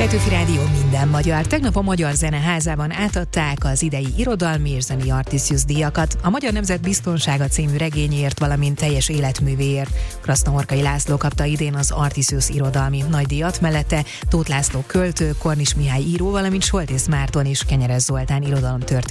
Petőfi Rádió minden magyar. Tegnap a Magyar Zeneházában átadták az idei irodalmi és zeni Artisius díjakat. A Magyar Nemzet Biztonsága című regényért, valamint teljes életművéért. Krasznahorkai László kapta idén az Artisius irodalmi nagydíjat, mellette Tóth László költő, Kornis Mihály író, valamint Soltész Márton és Kenyeres Zoltán irodalomtörténet